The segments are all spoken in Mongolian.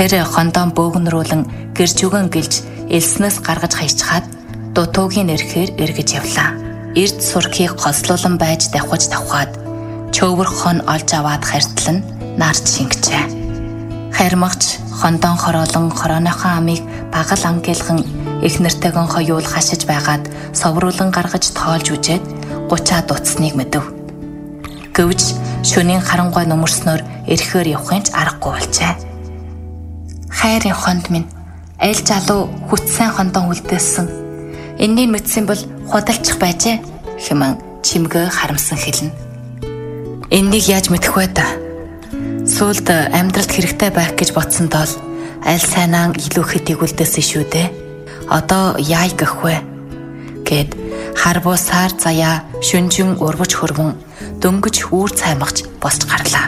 Тэр хондон бөөгнөрүүлэн гэржүгэн гэлж элснээс гаргаж хайчхаад дутуугийн эрхээр эргэж явлаа. Эрд сурхийг хослуулан байж давхаад чөөвөр хон олж аваад харьтлан нарт шингэжээ. Харьмагч хондон хороолон хорооныхоо амийг багал ангилган их нэртэйгэн хоёул хашиж байгаад совруулан гаргаж тоолж үжээд 30-аад дуцсныг мэдэв. Гэвч шөнийн харангуй нөмөрснөөр эрхээр явахын ч аргагүй болжээ. Хайрын хонд минь аль залуу хүчсэн хондон үлдээсэн. Энэнийг мэдсэн бол худалчих байжээ хэмээн чимгээ харамсан хэлнэ. Энийг яаж мэдэх вэ та? Сүүлд амьдралд хэрэгтэй байх гэж бодсонд бол аль сайнаа илүү хэд игүүлдээсэн шүү дээ. Одоо яай гэх вэ? Гэд хар буусаар заяа шүнжин урвж хөрвөн дөнгөж үүр цаймагч босч гарлаа.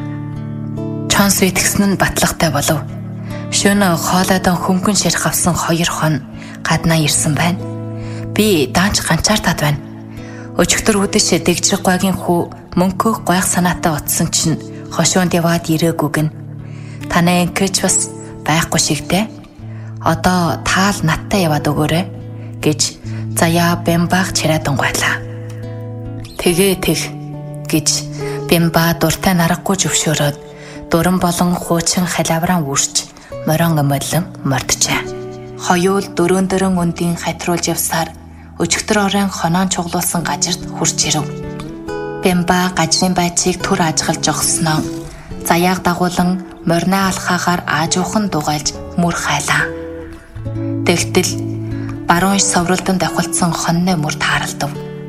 Чонс итгэсэн нь батлагтай болов. Шөнө хоолойдон хөнгөн ширх авсан 2 хон гаднаа ирсэн байна. Би даанч ганчаартаад байна. Өчигдөр үдэш дэгжрэг гойгийн хүү мөнхөх гойх санаатай утсан чинь хошуунд яваад ирээгүйг нь. Танай инкэж бас байхгүй шигтэй. Одоо таал надтай яваад өгөөрэй гэж заяа Бэмбаг чирээдэн гуйлаа. Тэгээ гэж Бэмба дуртай наргагүй зөвшөөрөөд дуран болон хуучин халавран үрч морон өмөлөн мордчээ. Хоёул дөрөөн үндийн хатруулж явсаар өчигдөр орон хоноон чуглуулсан гажирт хурж ирэв. Бэмба гажрын байцыг түр ажиглаж огсноо заяаг дагуулan морины алхаагаар аажуухан дугайлж мөр хайлаа. Тэгтэл баруун совролдон давхалцсан хонны мөр тааралдав.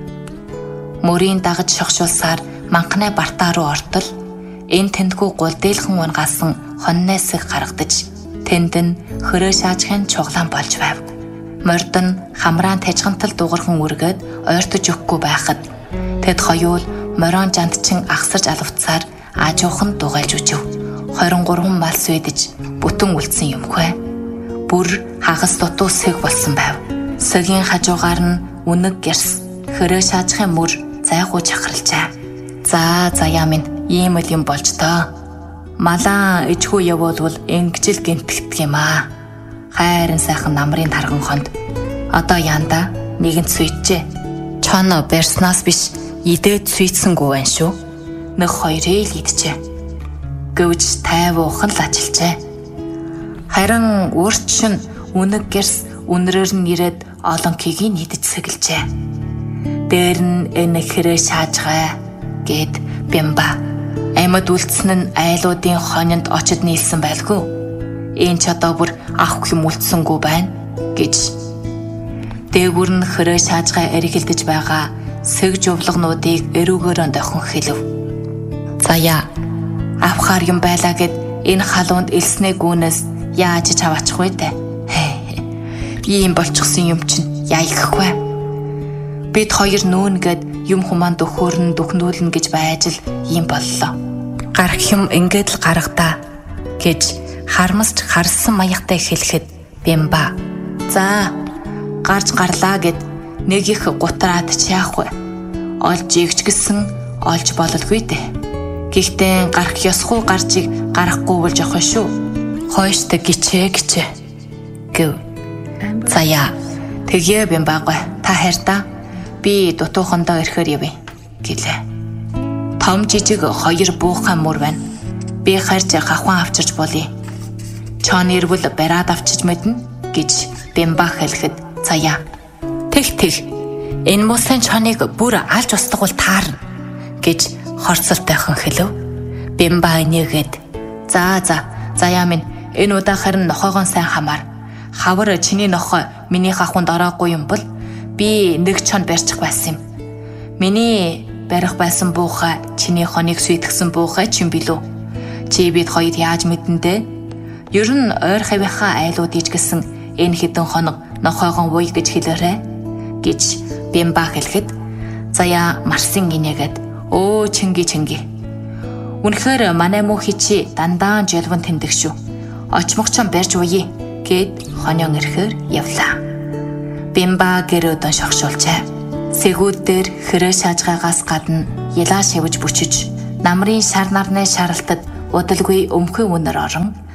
Мөрийн дагаж шогшуулсаар манхны бартаа руу ортол энэ тэндгүй гул дээлхэн унгаасан хоннэсэг гаргадаж тэнд нь хөрөө шаажхын чуглаан болж байв. Морд нь хамраан тажгантал дугархан үргээд ойртож өгөхгүй байхад тэд хоёул морон жантчин ахсарж алвцаар аажуухан дугайлж үжив. 23 мал свэдэж бүтэн үлдсэн юмхвэ. Бүр хагас дутуу сэг болсон байв. Сэгийн хажуугаар нь үнэг гэрс хөрөө шаажхын мөр зайгуу чахралжээ. За заяа минь ийм л юм болж тоо. Малаа ижгүй явуулвал ингэжл гинтгэдэг юм аа. Хайрын сайхан намрын тарган хонд. Одоо яанда нэгэнт сүйчээ. Чоно берснаас биш идээд сүйцсэнгүй байна шүү. Нэг хоёрыг л идчихэ. Гэвч тайв уухан л ажилчээ. Харин үрчин үнэг гэрс үнрээр нь ирээд олон кигийг идэж сэгэлжээ. Дээр нь энэ хэрэг шаажгаа гэд Бэмба амьд үлдсэн нь айлуудын хоньонд очид нийлсэн байлгүй. Энэ ч одоо бүр авах юм үлдсэнгүй байна гэж. Дээгүр нь хэрэг шаажгаа эргэлдэж байгаа сэг жувлагнуудыг эрүүгээрөө дохин хэлв. Заяа авахар юм байлаа гэд энэ халуунд элснээ гүнээс яаж ч аваачих вэ дээ. Ийм болчихсон юм чинь яа их вэ? Бид хоёр нүүнгээд юм хумаанд өхөөрн дүхнүүлнэ гэж байж л ийм боллоо. Гарах юм ингээд л гаргадаа гэж харамсч харсан маягтай хэлэхэд Бэмба за гарч гарлаа гэд нэг их гутраад чаах вэ? Олж игч гисэн олж бололгүй дээ. Гэхдээ гарах ёсгүй гарчиг гарахгүй болж явах шүү. Хойштой гिचээ гэв. Заяа тэгээ Бэмбагаа та хайртаа би дутуухандаа ирэхээр явъя гэлээ. Том жижиг 2 буухан мөр байна. Би харж гахван авчирч болъё. Чон ирвэл бараад авчиж мэднэ гэж Бэмба хэлэхэд заяа тэг энэ мусын чоныг бүр алж устгавал таарна гэж хорцолтойхон хэлв. Бэмба энийгээд за заяа минь энэ удаа харин нохоогоо сайн хамаар. Хавар чиний нохой миний хахунд ороогүй юм бол би нэг чон барьчих байсан юм. Миний барих байсан буухай чиний хоныг сүйтгэсэн буухай ч юм билүү. Чи бид хоёр яаж мэдэндээ? Ер нь ойр хавийнхаа айлууд ижгэсэн энэ хідэн хоног нохойгон уй гэж хэлээрэ гэж Бэмба хэлэхэд заяа марсын гинэгээд өө чинги. Үнэхээр манай мөнхий чи дандаа жолвон тэмдэг шүү. Очмогчон барьж уйе гэд хонён ирэхээр явлаа. Бэмба гэрөөдөн шогшуулжээ. Сэгүүд дээр хэрэг шаажгаагаас гадна ялаа шивж бүчиж намрын шар нарны шаралтад удалгүй өмхөө үнэр орон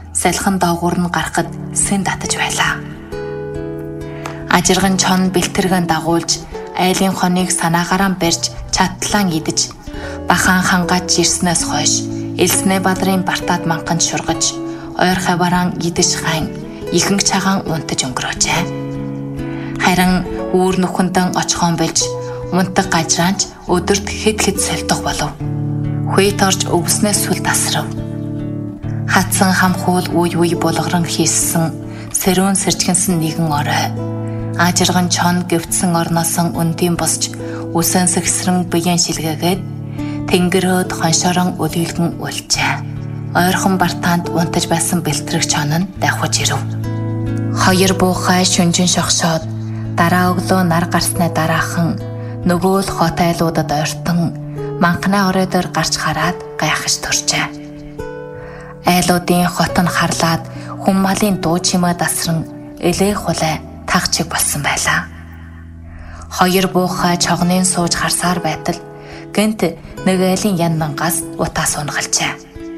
салхин доогуур нь гарахад сэн татаж байлаа. Ажирган чон бэлтгэн дагуулж айлын хоныг санаагаараа барьж чатлаан идэж бахан хангач ирснээс хойш Элснэ бадрын бартаад манханд шургаж ойр хаваараа идэж хайн ихэнх цагаан унтаж өнгөрөөжээ. Харин үүр нүхэндэн очихон болж унтаг гажраанч өдөрт хэд хэд солидох болов. Хүйт орж өвснээс сүл тасрав. Хатсан хамхуул үе болгорон хийссэн сэрүүн сэрчгэнсэн нэгэн орой. Ажирган чон гөвцсөн орносон өндийн босч үсэн сэгсрэн биеийн шилгээгээд тэнгэрөөд хоншорон өлгөлгөн үлжээ. Ойрхон бартаанд унтаж байсан бэлтрэг чон нь давхиж ирэв. Хоёр буухай шүнжин шогшоод дараа өглөө нар гарсны дараахан нөгөө л хот айлуудад ойртон манхны оройдоор гарч хараад гайхаж туржээ. Айлуудын хот нь харлаад хүн малын дуу чимээ дасран элэг хулай тагчиг болсон байлаа. Хоёр буухай чогнын сууж харсаар байтал гэнт нэг айлын яндангаас утаа сунгалжээ.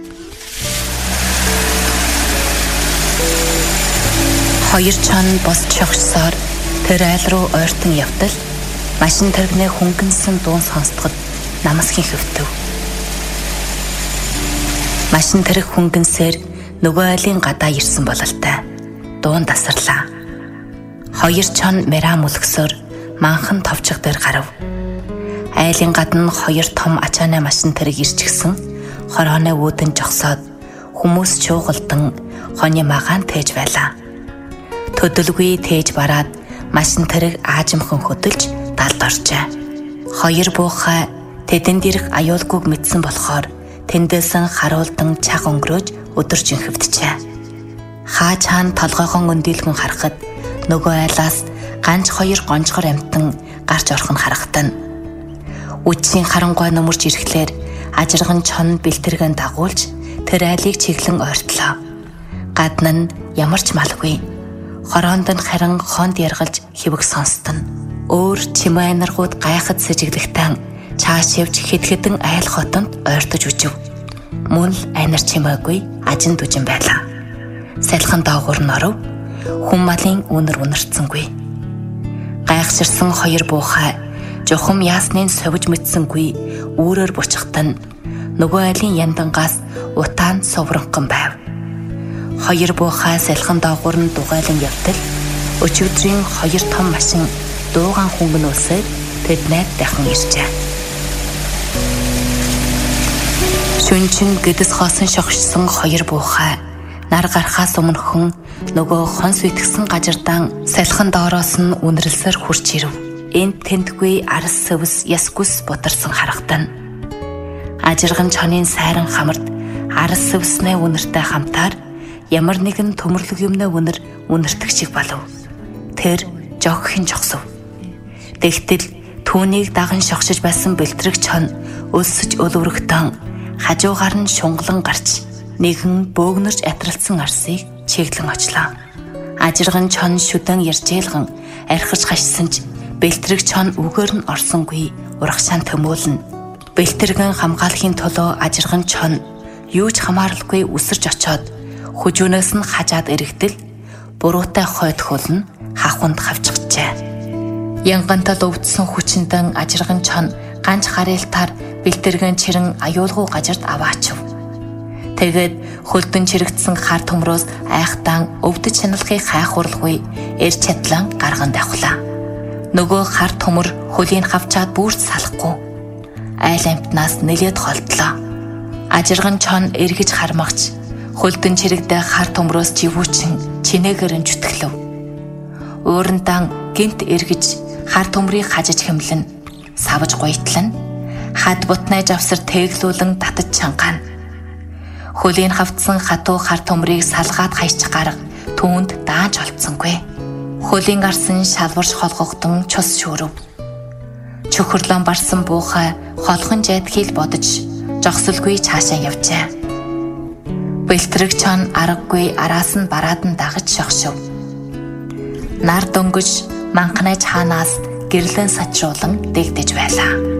Хоёр чон бос чогшсоор тэр айл руу ойртон явтал машин тэрэгнээ хөнгөнсөн дуун сонсдогод намасхийн хөвтөв. Машин тэрэг хөнгөнсээр нөгөө айлын гадаа ирсэн бололтой. Дуун тасарлаа. Хоёр чон мэраа мөлгсөөр манхан товчиг дээр гарав. Айлын гадна хоёр том ачааны машин тэрэг ирчихсэн хорооны үүдэн жогсоод хүмүүс чуугалдан хоны магаан тээж байлаа. Төдөлгүй тээж бараад машин тэрэг аажимхан хөдөлж далд оржээ. Хоёр буухай тэдэнд ирэх аюулгүйг мэдсэн болохоор тэндээсэн харуулдан чаг өнгөрөөж өдөрж инхэвдэжээ. Хаа чаан толгойгон өндийлгэн харахад нөгөө айлаас ганц хоёр гонжгор амтан гарч орох нь харагдана. Үдшийн харангуй нөмөрж ирэхлээр ажирган чон бэлтгэн дагуулж тэр айлыг чиглэн ойртлоо. Гадна нь ямар ч малгүй. Хороонд нь харин хонд яргалж хэвэг сонстон. Өөр чимээ наргууд гайхад сэжиглэхтэн чааш явж хэд хэдэн айл хотонд ойртож үжив. Мөн л айнар чимээгүй ажин дүжин байлаа. Салхин доогуур нь оров. Хүн малын үнэр үнэрцэнгүй. Гайхширсан хоёр буухай жухам яасныг совж мэдсэнгүй үүрээр буцахтан нөгөө айлын яндангаас утаанд совронхон байв. Хоёр буухай салхин доогуур нь дугайлан явтал өчигдрийн хоёр том машин дуугаан хөнгөнөөсөө тэднээд дахин иржээ. Шүнчин гэдэс хоосон шогшсон хоёр буухай нар гарахаас өмнөхөн нөгөө хонс үтгсэн гажирдаан салхин доороос нь үнэрлсээр хурж ирэв. Энд тентгүй арс сэвс ясгүс бутарсан харагдана. Ажирган чонын сайран хамарт арс сэвснээ үнэртэй хамтаар ямар нэгэн төмөрлөг юмнаа үнэртэг шиг болов. Тэр жогхийн жогсов. Тэгтэл түүнийг даган шогшиж байсан бэлтрэг чон өлсөж өлөврөгтөн хажуугаар нь шунглан гарч нэгэн бөөгнөрж атралцсан арсыг чиглэн очлоо. Ажирган чон шүдэн ярьжээлгэн архиж хашсан ч бэлтрэг чон үгээр нь орсонгүй урагшаан төмөөлнө. Бэлтгэн хамгаалахын төлөө ажирган чон юу ч хамааралгүй үсэрч очоод хүжүүнээс нь хажаад эргэтэл буруутай хойд хөлн хахунд хавчихжээ. Янгантал өвдсөн хүчиндэн ажирган чон ганц харилтаар бэлтгэн чирэн аюулгүй гажирт аваачв. Тэгээд хөлдөн чирэгдсэн хар төмрөөс айхтан өвдөж шаналхыг хайхурлгүй эр чадлан гарган давхлаа. Нөгөө хар төмөр хөлийг хавчаад бүрт салахгүй. Айл амтнаас нэлээд холдлоо. Ажирган чон эргэж хармагч хөлдөн чирэгдээ хар төмрөөс живүүчин чинээгэрэн зүтгэлв. Уурантан гинт эргэж хар төмрийг хажиж хэмлэн савж гуйтлан хад бутнай завсар тэглүүлэн татаж чангаана. Хөлийн хавцсан хатуу хар төмрийг салгаад хайчих гарга түүнд дааж олцсонгүй. Хөлийн гарсан шалварш холгогдсон цус шүүрв. Чөхөрлөн барсан буухай холхон жайдхийг бодож жогсолгүй цаашаа явжээ. Бэлтрэг чон аргагүй араас нь бараад нь дагаж шогшов. Нар дөнгөж манхнай цаанаас гэрлэн сачруулан дэгдэж байлаа.